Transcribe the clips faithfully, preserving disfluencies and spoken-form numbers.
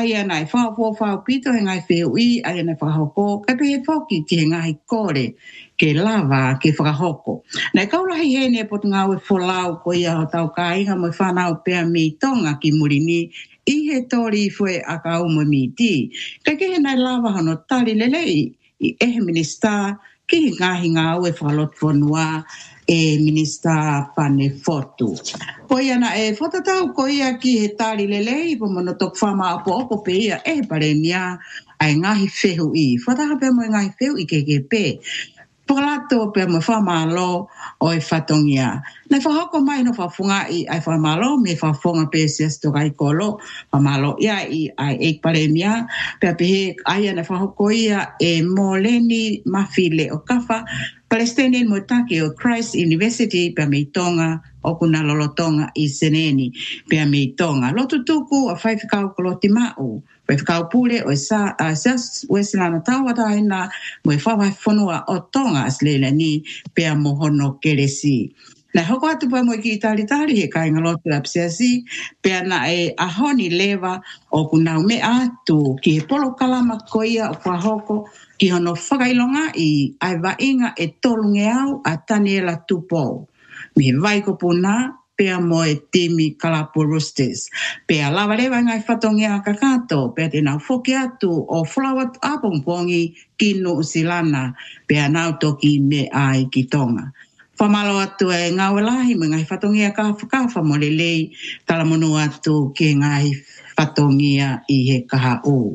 Aia nai wha fo wha pito he ngai whiu i, aia nai whakahoko, kai pe he whoki ki he ngai kore, ke lava, ke whakahoko. Nei kaulahi he ne pot ngau e wholau ko ia ho tau ka inga mo whanau pea mi tonga ki murini, i he tori fwe a ka umo mi ti. Kai ke he nai lava hono tari lelei, i ehe minista, ki he ngahi ngau e whakalot whanua, e minista pane fotu. Ko ia na e whatatau ko ia ki he tari lelei, po mono tok whama apo opo pe ia, e pare mia, ai ngahi whehu i. Whataha pe mo ngahi whehu i ke ke pe. Palato pe mo whamalo o e whatongia. Nei whahoko mai no whafunga i ai whamalo, me whafunga pe sias to kai kolo, whamalo ia i ai eik pare mia, pe pehe aia nei whahoko ia e moleni mawhile o kafa, Palestinian Motaki o Christ University pe me tonga o kuna lolotonga i seneni pe me tonga. Lotu tuku a whaifakau koloti mau. Whaifakau pule o sa a sas wesilana tawata ina mo e whawai whanua o tonga as leila ni pe a mohono keresi. Na hoko atu pa mo ki tari tari he kai ngalotu apsiasi pe na e ahoni leva o kuna me atu ki he polo kalama koia o kwa hoko ki hono whakailonga i ai wainga e tolunge au a Taniela Tupou. Mi vai ko puna pea mo e timi Kalapo Roosters. Pea lava lewa ngai whatongi a kakato, pea te nau whoki atu o flawat apongpongi ki no usilana, pea nau toki me ai ki tonga. Whamalo atu e ngau lahi mo ngai whatongi a ka whakafa mo lelei, talamonu atu ke ngai whatongi i he kaha o.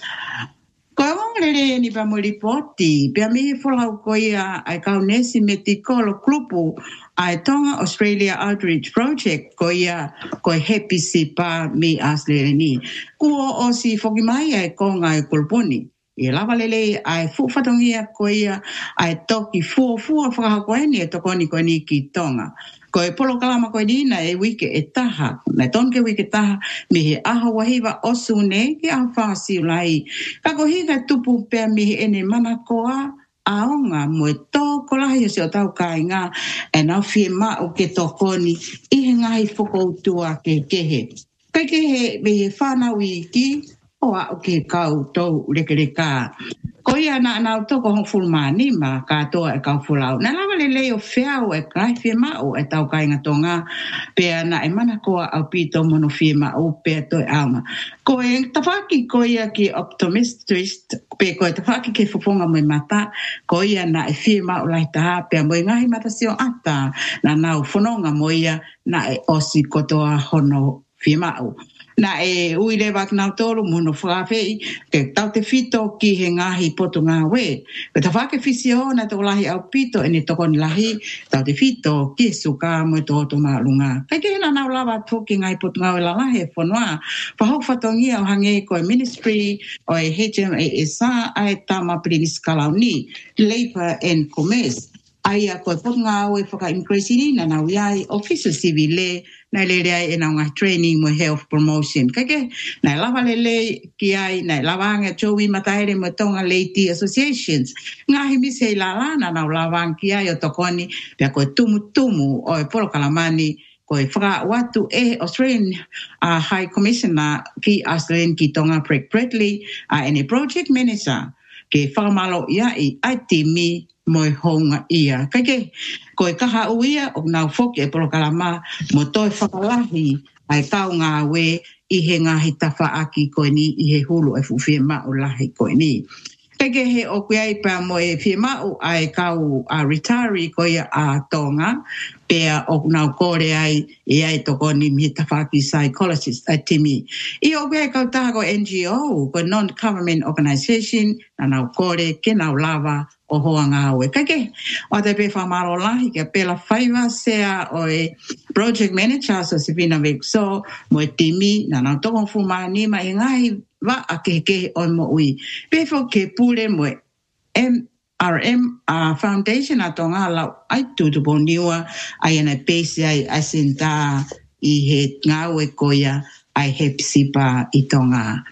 Ko e lele ni pa mo ripoti, pea mihi wholau ko ia ai kau nesi me ti kolo klupu ai Tonga Australia Outreach Project ko ia ko e hepi si pa mi asle ni. Kuo o si whoki mai ai ko ngai kulpuni. I lava lele ai fu whatongia ko ia ai toki fu fu whakahako eni e tokoni ko ni ki Tonga. Ko e polo kalama ko dina e wike e taha. Na tonke wike taha me he aha wahiwa osu ne ki a whasi ulai. Kako higa tupu pea me he ene mana koa aonga mo e tō kolahi o se o tau kāinga e nau fie ma o ke tokoni i he ngahi whakoutua ke kehe. Kai kehe me he whanau i ki o a o ke kau tau rekereka. Ko ia na nau toko hong fulmani ma katoa e kau fulau. Na lawa le leo whiau e kai fie mao e tau kai ngatonga pea na e mana koa au pito mono fie mao pea toi aunga. Ko e tawhaki ko ia ki optimist pe ko e tawhaki ke fufonga mo mata ko ia na e fie mao lai taha pea mo ngahi mata sio ata na nau whanonga mo ia na e osi kotoa hono fie mao. Na e uile wak nau tolu mono whakawhei ke tau te fito ki he ngahi poto ngā we. Ke ta whake fisio na tō lahi au pito e ne toko ni lahi tau te fito ki suka mo i tō tō maalunga. Kai ke hena nau lawa tōki ngai poto ngā we la lahi e whanua. Whahok whatongia o hange ko e ministry o e H M A S A ai tama prinis kalau ni Labour and Commerce. Aia ko e poto ngā we whaka increase ni na nau iai official civile nai le rea e nau ngā training mo health promotion. Kake, nai lava le le ki ai, nai lavanga chowi mataere mo tonga Lady Associations. Ngahi mise i lalana nau lavanga ki ai o tokoni, pia koe tumu tumu o e polo kalamani, koe whaka watu e Australian uh, High Commissioner ki Australian ki tonga Craig Bradley, a uh, ene project manager, ke whakamalo ia i ai timi mo e honga ia. Kake, ko e kaha uia o nau whoki e polo kalama mo toi whakalahi ai tau ngā we i he ngahi tawha aki koe ni i he hulu e fuwhia mao lahi koe ni. Kake he o kuei pia mo e whia mao ai kau a retiree koe a Tonga pia o nau kore ai i ai toko ni mi tawhaki psychologist a timi. I o kuei kau taha ko N G O, ko non-government organisation na nau kore ke nau lava o hoa ngā oe. Kake, o te pe whamaro lahi kia pela whaiva sea o e project manager so Sivina Vekso mo e timi na nau toko fumani ma i ngai wa a kehe o mo ui. Pefo ke pule mo e M R M uh, Foundation a tonga lau ai tutupo niua ai ana pesi ai asinta i he ngā oe koia ai hepsipa i tonga.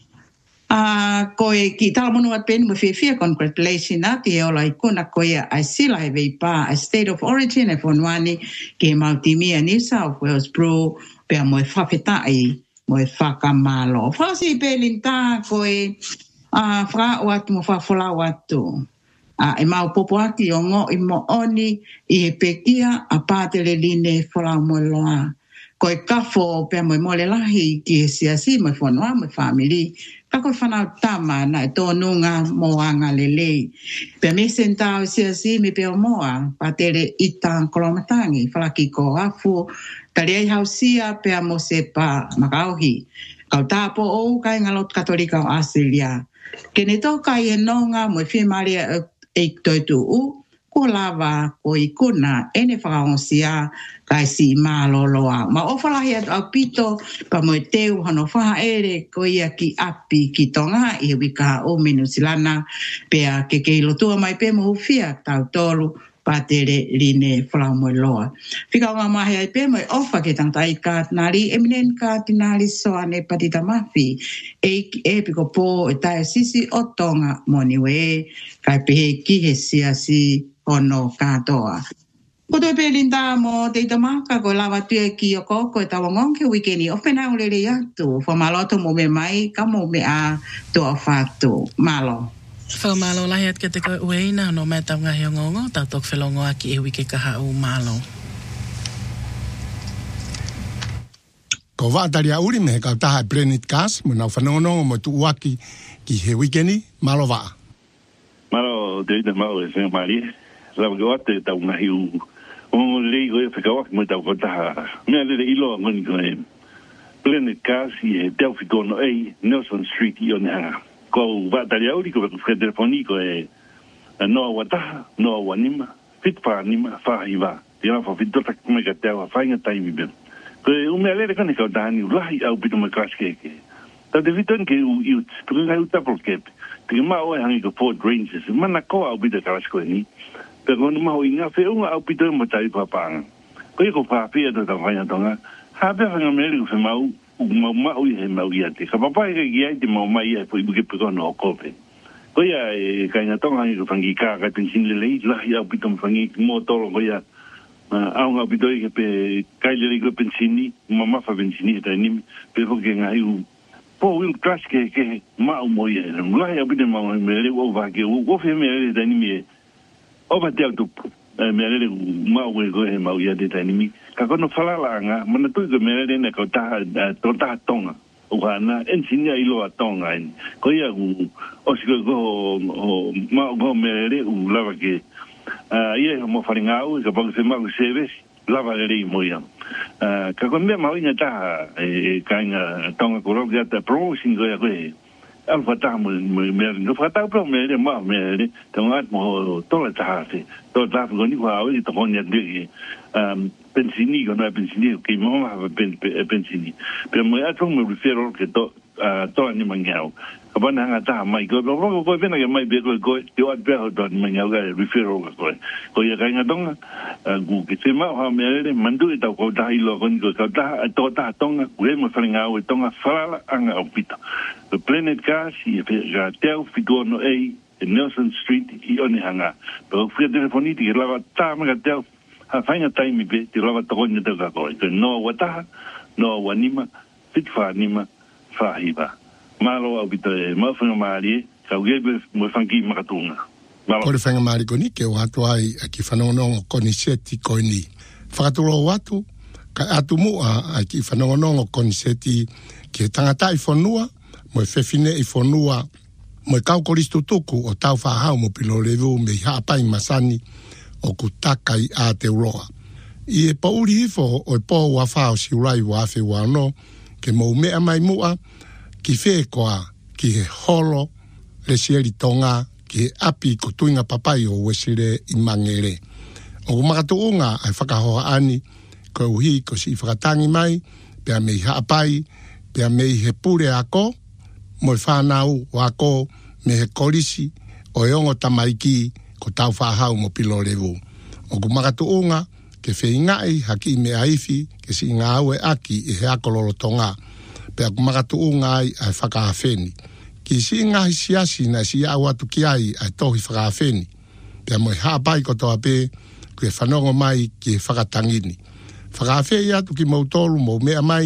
Uh, koe ki tala monu at penu mo whiawhia congratulation na te ola i kuna koe ai sila e vei pā a state of origin e whanuani ke Mautimia New South Wales Bro pia mo e whawhetai mo e whakamalo. Whasi pelin tā koe a wha o atu mo whawhala o atu. A e mau popo ati o ngo i mo oni i he pekia a pātere line whala mo loa. Koe kafo pe mo mo le lahi ki he siasi mo whanua mo family. Ka koe whanau tama na e tōnunga mo anga lelei. Pe me sentau siasi me pe o moa pātere ita kolomatangi whalaki ko afu. Tari ai hausia pe a mo sepa makauhi. Kau tāpo o kai ngalot katolika o Asilia. Ke ne tō kai e nonga mo e whimaria e toitu u. Ko lava ko i kuna e ne whakaonsia kai si māloloa. Ma ofalahi atu au pito pa mo e teu hano whaha ere ko ia ki api ki tonga i wika o minusilana pea ke kei lotua mai pe mo hufia tau tolu pa tere line whalamoe loa. Whika o ngā mahi ai pe mo e ofa ke tangai ka nari eminen ka tinari soane patita mafi e, e piko po e tae sisi o tonga moniwe kai pehe ki he siasi ono katoa. Ko toi pelinta mo te itamaka ko lava tue ki o koko e tawangong ke wikeni o pena ulele yatu. Fo maloto mo me mai ka mo me a to a fatu. Malo. Fo malo lahi at ke te koe ueina no me tau ngahi o ngongo tau tok whelongo aki e wike kaha u malo. Ko wātari a uri me kau taha e Planet Cast mo nau whanongonongo mo tu uaki ki he wikeni malo waa. Malo te ita mau e whenga maari. Rau ke wate tau ngahi u. O lei koe whekawak mo tau kotaha. Mea lere iloa ngoni koe. Planet Cast i he tau whikono ei Nelson Street i o nehanga. Ko wātari a uri koe whaka telefoni koe noa wataha, noa wanima, whitpa nima, whahiwa. Te rafa whitotak me ka tau a whainga taimi bem. Koe umea lere kane kau tahani ulahi au pito me kraskeke. Tau te whiton ke u iut, tuku ngai u tapol kepe. Te ma o e hangi ko Ford Rangers. Mana ko au pito krasko ni. Pero no mau inga fe unga au pito mo tai papanga. Ko ko pa pia do ta vaya tonga. Ha pe nga meli u fe mau u mau mau i he mau ia te. Ka papa ke ia te mau mai e po ibuke pe no kope. Ko ia e ka nga tonga i ko fangi ka ka pensin le le la ia pito mo fangi mo tolo ko ia. Au nga pito i ke pe kai le ko pensini, mama fa pensini ta ni pe ko ke nga u po u crash ke ke mau mo ia. La ia pito mau me le o va ke u o fe me le ta ni me. O ba te autu, mea lere mau e koe he mau ia te tainimi. Ka kono whalalanga, mana tui ko mea lere ne kau taha, tō taha tonga. O ka ana, ensinia iloa tonga eni. Ko ia ku, osi koe koho, mau koho mea lere, u lava ke, ia e mo wharinga au, ka pangu se mau sevesi, lava lere i mo ia. Ka kono mea mau inga taha, e ka inga tonga koro, ki ata promotion koe a koe, alfa taha mo mea lere, no whakatau pro mea lere, mau mea lere, te ngat mo tola taha se, tola taha ko ni kwa awe, to konya deki, pensini, kono e pensini, ki mama hawa pensini. Pero mo e atong mo referral ke to, tola ni mangiao. Kapana hanga taha mai, ko ko ko pena ke mai be ko ko te o atbe ho to ni mangiao ka referral ka ko. Ko ia ka ngatonga, ku ke te mau ha mea lere, mandu e tau ko taha ilo ko ni ko taha, to taha tonga, ku e mo whalinga au e tonga whalala anga au pita. The Planet Cast i e ga teo whikono ei e Nelson Street i Onehanga. Pero whia telefoni te ke lava tā mga teo ha whainga taimi pe te lava tokonya teo ka koe. Te noa wataha, noa wanima, whitwha nima, whahiwa. Malo au pito e mawhanga maari e, ka ugebe mo whanki makatunga. Kore whanga maari koni ke o atu ai a ki whanongonongo koni seti koe ni. Whakaturo o atu, ka atu mua a ki whanongonongo koni seti ki he tangata i whanua, mo e whewhine i whanua, mo e kaukoristo tuku o tau whahau mo pilo levu me i haapai masani o ku takai a te uroa. I e pauri hifo o e pō wa whao si urai wa awhi wa no, ke mo mea mai mua, ki whekoa, ki he holo, le sieri tonga, ki he api ko tuinga papai o wesire i mangere. O kumakatu unga ai whakahoa ani, ko uhi ko si whakatangi mai, pia me i haapai, pia me i he pure ako, mo i whanau o ako me he korisi o e ongo tamaiki ko tau whahau mo pilo revu. O kumakatu unga, ke whingai haki me aifi, ke si ngā au e aki i he akololo tonga. Pea kumakatu unga ai ai whakahawheni. Ki si ngahi siasi na si au atu ki ai ai tohi whakahawheni. Pea mo i haapai ko toa pe, ke whanongo mai ki he whakatangini. Whakahawheni atu ki mautolu mo mea mai,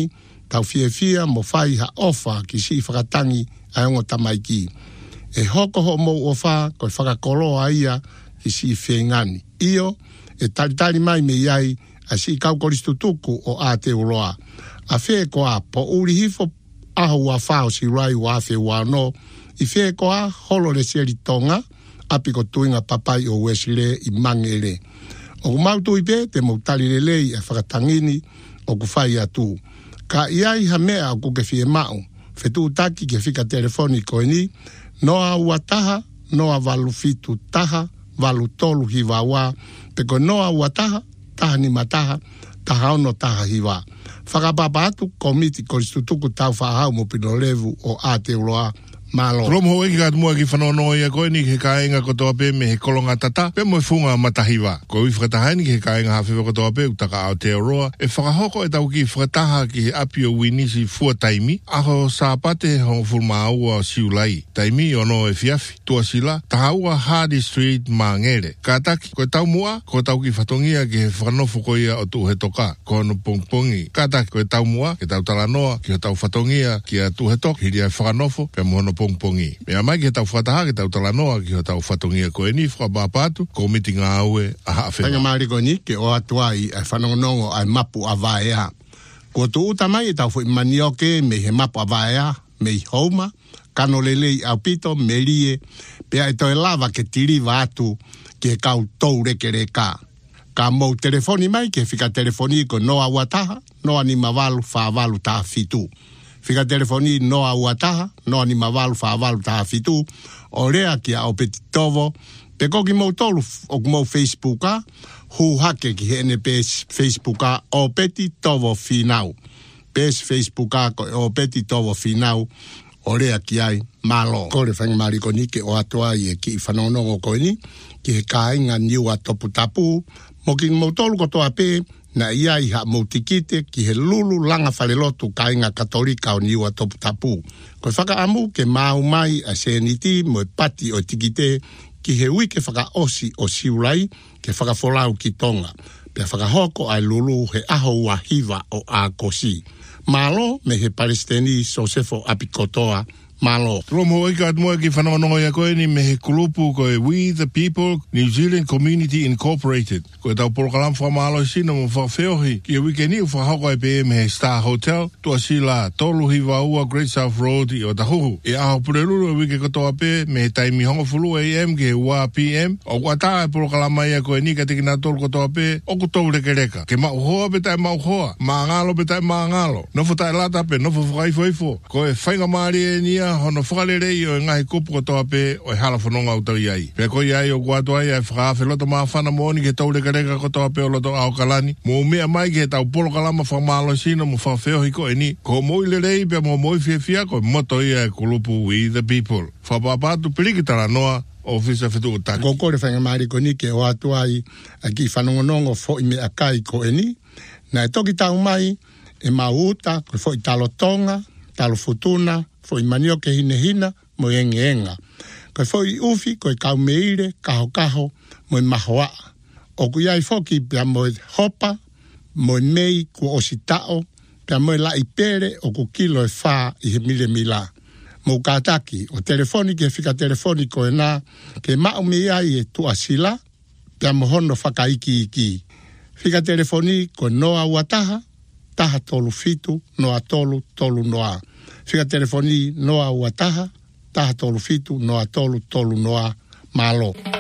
tau fia fia mo fai ha ofa ki si whakatangi ai ongo tamaiki. E hoko ho mo ofa ko whakakoloa ia ki si whingani. Io e taritari mai me iai a si kau koristu tuku o Aotearoa. A whee ko a po uri hifo aho ua whao si rai ua whe ua no. I whee ko a holo le seri tonga api ko tuinga papai o Wesley i mangere. O kumautu i pe te mautari le lei e whakatangini o kufai atu. Ka iai ha mea o kuke fie mau. Whetu taki ke whika telefoni ko ni. Noa ua taha, noa valu fitu taha, valu tolu hiwa wa. Peko noa ua taha, taha ni mataha, taha ono taha hiwa. Whakapapa atu komiti koristutuku tau whahau mo pino levu o Aotearoa malo. Romo ho eki ka mua ki whanono ia koe ni ke kāinga kotoa pe me he kolonga tata pe mo funga matahiwa. Ko i whakatahani ki he kāinga hawhiwa kotoa pe utaka Aotearoa e whakahoko e tau ki whakataha ki he api o winisi fua taimi aho sāpate hong fulma aua siulai. Taimi ono e fiafi tua sila taha ua Hardy Street Mangere. Ka taki ko tau mua ko tau ki whatongia ki he whanofo ko ia o tu he toka ko no pongpongi. Ka taki ko tau mua ki tau talanoa ki tau whatongia ki a tu he tok hiri ai whanofo pe mohono pongpongi. Mea mai ki tau whataha ki tau talanoa ki tau whatongia ko e ni whakapapatu ko miti ngā aue a hawhiwa. Tanga mariko ni ke o atuai ai whanongonongo ai mapu a vaea. Ko tu uta mai e tau fui manioke me he mapu a vaea me i houma kano lelei au pito me lie pea e toi lava ke tiriva atu ke kau tou reke reka. Ka mou telefoni mai ke whika telefoni ko noa wataha noa ni mavalu whaavalu taha fitu. Whika telefoni noa uataha, noa ni mavalu whaavalu taha fitu, o rea ki a o peti tovo, pe koki mou tolu o mou Facebooka, hu hake ki hene pes Facebooka o peti tovo finau. Pes Facebooka o peti tovo finau, o rea ki ai malo. Kore whanga mariko ni ke o atua i e ki i whanonongo koe ni, ki he kāinga niu a topu tapu, mo ki mou tolu kotoa pe, na ia i ha mautikite ki he lulu langa whalelotu kāinga katolika o niua topu tapu. Koe whaka amu ke mau mai a seniti mo pati o tikite ki he wike whaka osi o siulai ke whaka wholau ki tonga. Pea whaka hoko ai lulu he aho ua hiva o a kosi. Malo me he Palestini Sosefo Apikotoa malo. Romo oi ka mua ki whanongonongo ia koe ni me he kulupu koe We the People New Zealand Community Incorporated. Koe tau porokalam whamalo sina mo whawheohi ki e wike ni u whahoko e pe me he Star Hotel tua sila tolu hiwa ua Great South Road i o tahuhu. E aho pureruru e wike kotoa pe me he taimi hongo fulu A M ke he ua P M o wata e porokalama ia koe ni ka teki nā tolu kotoa pe o kutou reke reka. Ke mau hoa pe tai mau hoa, maa ngalo pe tai maa ngalo. Nofo tai lata pe nofo whakaifo ifo. Koe whainga maari e nia hono whakarerei o ngai kupu kotoa pe o e hala whanonga utau iai. Pea koi ai o kuatu ai ai whakawhi loto maa whana mooni ke tau reka reka kotoa pe o loto ao kalani. Mo mea mai ke tau polo kalama whamalo sino mo whawheohi ko e ni. Ko moi lerei pea mo moi fia fia ko moto ia e kulupu We the People. Whapapatu pirikitara noa ofisa fitu utaki. Kokore whainga mariko ni ke o atu ai a ki whanongonongo fo i me akai ko e ni. Na e toki tau mai e mauta ko fo i talo tonga, talo futuna, fo i manio ke hine hina, mo enge enga. Ko fo i ufi, ko i kau meire, kaho kaho, mo i mahoa. O ku iai foki, pia mo i hopa, mo i mei, ku ositao, pia mo i la i pere, o ku kilo e wha i he mile mila. Mo kātaki, o telefoni ke whika telefoni ko e nā, ke mau me iai e tua sila, pia mo hono whakaiki iki. Whika telefoni ko noa uataha, taha tolu fitu, noa tolu, tolu noa. Whika telefoni noa ua taha, taha tolu fitu, noa tolu, tolu noa malo.